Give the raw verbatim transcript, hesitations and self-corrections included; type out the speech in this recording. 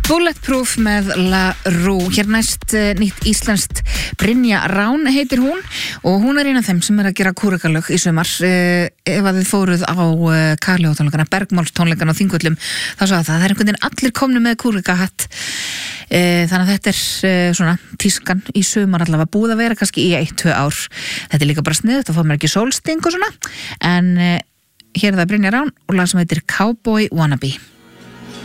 Bulletproof með La Rue. Hér næst uh, nýtt íslenskt Brynja Rán heitir hún og hún er eina af þeim sem er að gera kúrekalög í sumar. Uh, ef að þið fóruð á uh, Karljóðtónleikana, Bergmálstónleikana á Þingvöllum, þá sá það, það er einhvern veginn allir komnu með kúrekahatt. Uh, þannig að þetta er uh, svona tískan í sumar allavega, búið að vera kannski í eitt, tvö ár. Þetta er líka bara sniðugt, þá fá mér ekki sólsting og svona, en uh, hér er það Brynja Rán og lag sem heitir Cowboy Wannabe.